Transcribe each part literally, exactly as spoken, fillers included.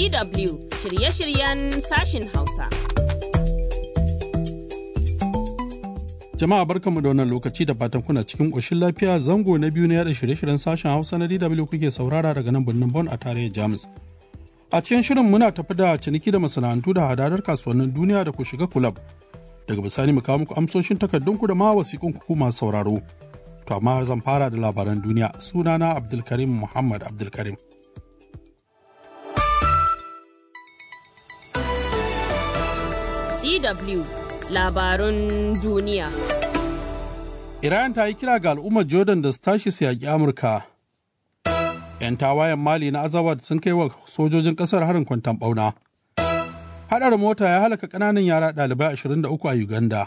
D W shirye-shiryen sashin Hausa. Jama'a barkanmu da wannan lokaci da fatan kuna cikin ƙoshin lafiya. Zango na biyu na yada shirye-shiryen sashen Hausa na D W kuke saurara daga nan birnin Bonn a tarayyar Jamus. A cikin shirin muna tafi da ciniki da masana'antu da hadadar kasuwannin duniya da ku shiga kulab. Daga bisani mu kawo muku amsoshin takardunku da ma wasiƙun ku masu sauraro. To amma zan fara da labaran duniya. Sunana Abdulkarim Muhammad Abdulkarim. D W labarun duniya. Iran ta yi kira ga al'ummar Jordan da su tashi su yaƙi Amurka. 'Yan tawayen Mali na Azawad sun kai wa sojojin ƙasar harin kwanton ɓauna. Haɗarin mota ya halaka ƙananan yara ɗalibai ashirin da uku a Uganda.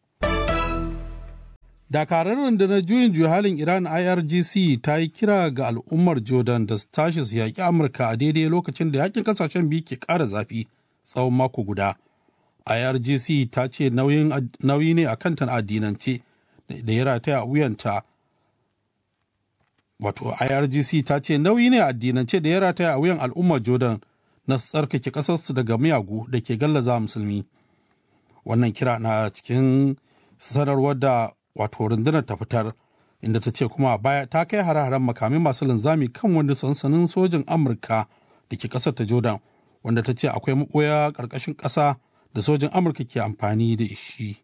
Dakarar rundunar juyin juya halin Iran I R G C ta yi kira ga al'ummar Jordan da su tashi su yaƙi Amurka a daidai lokacin da yakin ƙasashen biyu ke ƙara zafi tsawon mako guda. I R G C ta ce nauyi ne a kanta addinance da ya rataya a wuyanta. Wato I R G C ta ce nauyi ne a addinance da ya rataya a wuyan al'ummar Jordan na tsarkake ƙasarsu daga miyagu da ke gallaza musulmi. Wannan kira na cikin sanarwar da wato rundunar ta fitar, inda ta ce kuma a baya ta kai hare-haren makamai masu linzami kan wani sansanin sojin Amurka da ke ƙasar ta Jordan, wanda ta ce akwai maɓoya ƙarƙashin ƙasa da sojin Amurka ke amfani da shi.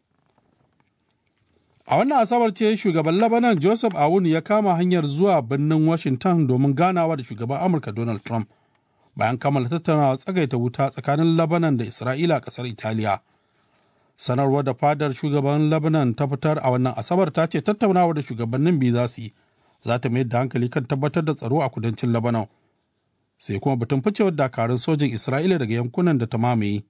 A wannan asabar ce shugaban Lebanon Joseph Aoun ya kama hanyar zuwa birnin Washington domin ganawa da shugaban Amurka Donald Trump bayan kammala tattaunawa tsagaita wuta tsakanin Lebanon da Isra'ila a ƙasar Italiya. Sanarwar da fadar shugaban Lebanon ta fitar a wannan asabar ta ce tattaunawar da shugabannin biyu za su yi za ta mayar da hankali kan tabbatar da tsaro a kudancin Lebanon, sai kuma batun ficewar dakarun sojin Isra'ila daga yankunan da ta mamaye.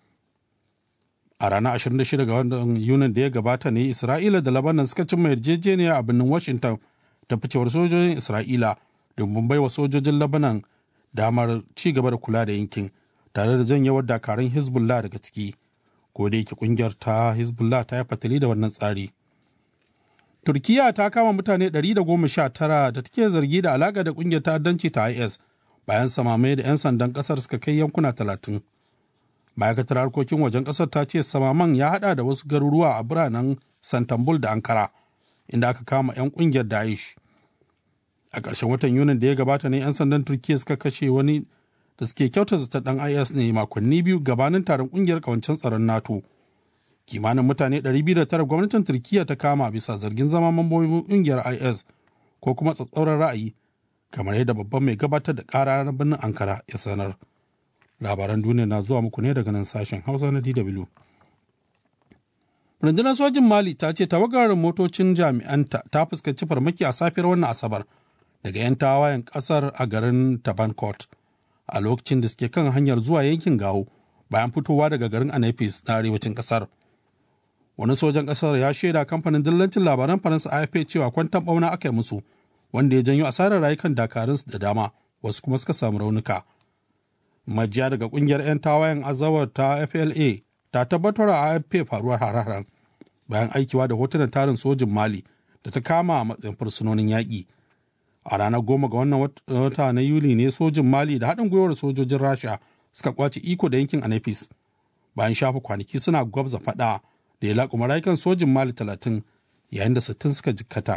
A ranar ashirin da shida ga watan Yunin da ya gabata ne Isra'ila da Lebanon suka cimma yarjejeniya a birnin Washington ta ficewar sojojin Isra'ila domin baiwa sojojin Lebanon damar ci gaba da kula da yankin tare da janyewar dakarun Hezbollah daga ciki. Ko da yake kungiyar ta Hezbollah ta yi fatali da wannan tsari. Turkiya ta kama mutane ɗari da goma sha tara da take zargi da alaƙa da kungiyar ta'addanci ta I S bayan samamai da 'yan sandan ƙasar suka kai yankuna talatin. Ma'aikatar harkokin wajen ƙasar ta ce samaman ya haɗa da wasu garuruwa a biranen Santambul da Ankara, inda aka kama 'yan ƙungiyar Daesh. A ƙarshen watan Yunin da ya gabata ne 'yan sandan Turkiya suka kashe wani da suke kyauta zata ɗan I S ne makonni biyu gabanin taron ƙungiyar ƙawancen tsaron NATO. Kimanin mutane ɗari biyu da tara gwamnatin Turkiya ta kama bisa zargin zama mambobin ƙungiyar I S ko kuma tsatsauran ra'ayi, kamar yadda babban mai gabatar da ƙara na birnin Ankara ya sanar. Labaran duniya na zuwa muku ne daga nan sashen Hausa na D W. Rundunar sojin Mali ta ce tawagar motocin jami'anta ta fuskanci farmaki a safiyar wannan Asabar daga 'yan tawayen ƙasar a garin Tabankot a lokacin da suke kan hanyar zuwa yankin Gawo bayan fitowa daga garin Anafis na arewacin ƙasar. Wani sojan ƙasar ya shaida kamfanin dillancin labaran Faransa A F P cewa kwanton ɓauna aka yi musu, wanda ya janyo asarar rayukan dakarunsu da dama, wasu kuma suka samu raunuka. Majiya daga kungiyar 'yan tawayen azawar ta F L A ta tabbatar a A F P faruwar hare-haren bayan aikiwa da hotunan tarin sojin Mali da ta kama a matsayin fursunonin yaƙi. A ranar goma ga wannan wata na Yuli ne sojin Mali da haɗin gwiwar sojojin Rasha suka kwace iko da yankin Anafis bayan shafa kwanaki suna gwabza faɗa da ya laƙuma rayukan sojin Mali talatin yayin da sittin suka jikkata.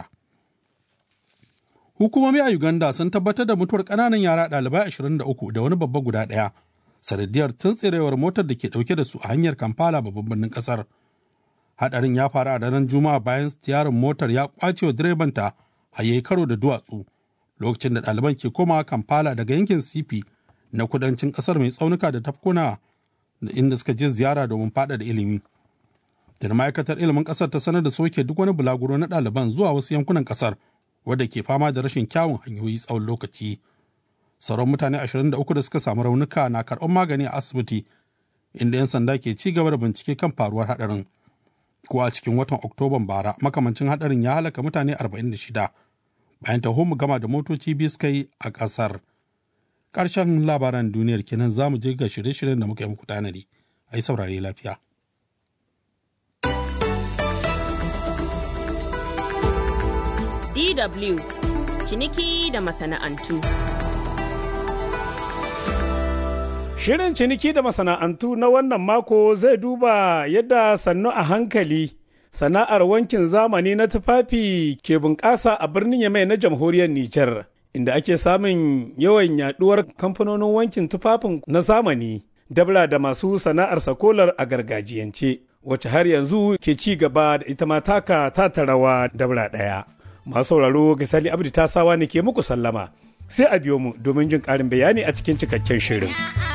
Hukumomi a Uganda sun tabbatar da mutuwar ƙananan yara ɗalibai ashirin da uku da wani babba guda ɗaya sanadiyar tuntsirewar motar da ke ɗauke da su a hanyar Kampala babban birnin ƙasar. Haɗarin ya faru a daren Juma'a bayan tiyarin motar ya ƙwace wa direbanta har yayi karo da duwatsu lokacin da ɗaliban ke komawa Kampala daga yankin Sifi na kudancin ƙasar mai tsaunuka da tafkuna inda suka je ziyara domin faɗaɗa ilimi. Da ma'aikatar ilimin ƙasar ta sanar da soke duk wani bulaguro na ɗaliban zuwa wasu yankunan ƙasar wadda ke fama da rashin kyawun hanyoyi tsawon lokaci. Sauran mutane ashirin da uku da suka samu raunuka na karɓar magani a asibiti, inda 'yan sanda ke ci gaba da bincike kan faruwar haɗarin. Ko a cikin watan Oktoban bara, makamancin haɗarin ya halaka mutane arba'in da shida bayan taho mu gama da motoci biyu suka yi a ƙasar. Ƙarshen labaran duniyar kenan, za mu je ga shirye-shiryen da muka yi muku tanadi. A yi saurare lafiya. D W ciniki da masana'antu. Shirin ciniki da masana'antu na wannan mako zai duba yadda sannu a hankali sana'ar wankin zamani na tufafi ke bunƙasa a birnin Yamai na jamhuriyar Nijar, inda ake samun yawan yaduwar kamfanonin wankin tufafin na zamani, dabla da masu sana'ar sakolar a gargajiyance, wacce har yanzu ke ci gaba da ita ma taka ta rawa dabla ɗaya. Masu sauraro Gisali Abdi Tasawa ne ke muku sallama, sai a biyo mu domin jin ƙarin bayani a cikin cikakken shirin.